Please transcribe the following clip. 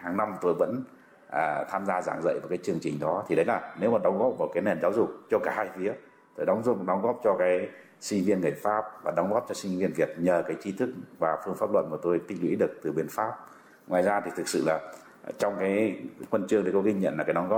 hàng năm tôi vẫn tham gia giảng dạy vào cái chương trình đó. Thì đấy là nếu mà đóng góp vào cái nền giáo dục cho cả hai phía, tôi đóng góp cho cái sinh viên người Pháp và đóng góp cho sinh viên Việt nhờ cái tri thức và phương pháp luận mà tôi tích lũy được từ bên Pháp. Ngoài ra thì thực sự là trong cái huân chương thì có ghi nhận là cái đóng góp